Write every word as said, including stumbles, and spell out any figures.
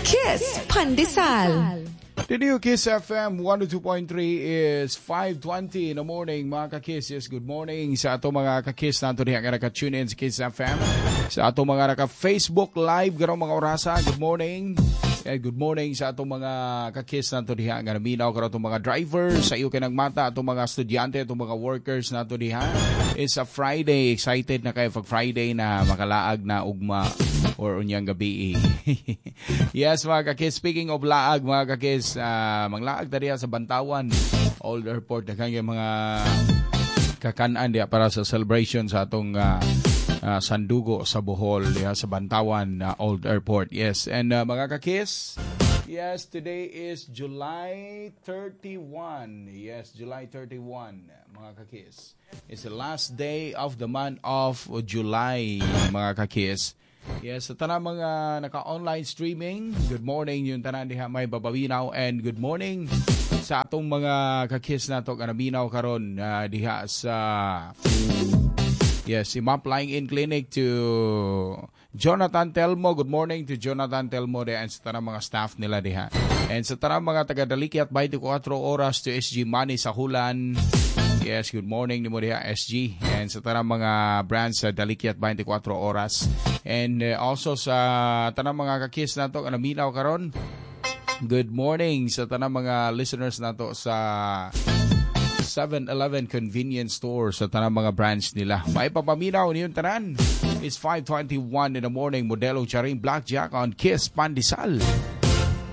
Kiss Pandesal. The new Kiss F M one oh two point three is five twenty in the morning, mga ka-Kiss. Yes, good morning sa ato mga ka-Kiss na ito diha nga naka-tune in sa Kiss F M. Sa ato mga naka-Facebook Live, garong mga orasa, good morning. And good morning sa ato mga ka-Kiss na ito diha nga naminaw karon atong mga drivers, sa iyo kay nagmata, atong mga estudyante, atong mga workers na ito diha. It's a Friday, excited na kayo pag Friday na makalaag na ugma or unyang gabi. Yes, mga ka-Kiss, speaking of laag, mga ka-Kiss, Uh, manglaag na diya sa Bantawan Old Airport na kanyang mga kakanaan diya para sa celebration sa atong uh, uh, sandugo sa Bohol diya sa Bantawan uh, Old Airport. Yes, and uh, mga ka-Kiss, yes, today is July thirty-first. Yes, July thirty-first, mga ka-Kiss. It's the last day of the month of July, mga ka-Kiss. Yes, sa tanang mga naka-online streaming, good morning yung tanan diha may babawinaw, and good morning sa atong mga ka-Kiss nato nga naminaw karon uh, diha sa yes, si Map Lying In Clinic to Jonathan Telmo. Good morning to Jonathan Telmo diha and sa tanang mga staff nila diha. And sa tanang mga taga-Dalikiat twenty-four oras to S G Money sa Hulan. Yes, good morning ni mo diha S G. And sa tanang mga brands sa Dalikiat twenty-four oras. And uh, also sa tanang mga ka-Kiss nato nga naminaw karon, good morning sa tanang mga listeners nato sa seven eleven convenience store sa tanang mga branch nila. May papaminaw niyon tanan. It's five twenty-one in the morning. Modelo Charing Blackjack on Kiss Pandesal.